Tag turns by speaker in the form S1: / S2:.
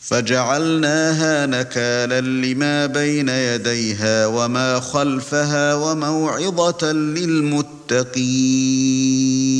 S1: فجعلناها نكالا لما بين يديها وما خلفها وموعظة للمتقين.